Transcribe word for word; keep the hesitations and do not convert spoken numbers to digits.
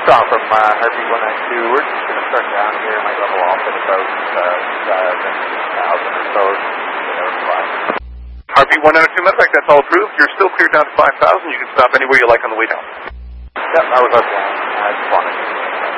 Liftoff from uh, Heartbeat one ninety-two. We're just going to start down here. Might level off at about uh, uh, six thousand or so. Heartbeat one ninety-two, matter of fact, that's all approved. You're still cleared down to five thousand. You can stop anywhere you like on the way down. Yep, that was our plan. I just wanted to